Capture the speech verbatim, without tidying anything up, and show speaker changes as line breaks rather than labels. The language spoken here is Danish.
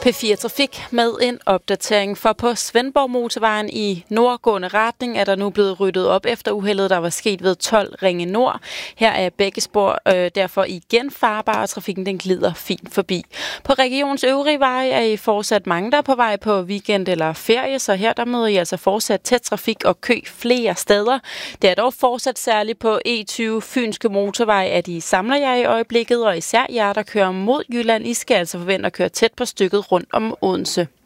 P fire Trafik med en opdatering, for på Svendborg Motorvejen i nordgående retning er der nu blevet ryddet op efter uheldet, der var sket ved tolv Ringe Nord. Her er begge spor øh, derfor igen farbare, og trafikken den glider fint forbi. På regionens øvrige veje er I fortsat mange, der er på vej på weekend eller ferie, så her der møder I altså fortsat tæt trafik og kø flere steder. Det er dog fortsat særligt på E tyve Fynske Motorvej, at I samler jer i øjeblikket, og især jer, der kører mod Jylland, I skal altså forvente at køre tæt på stykket rundt om Odense.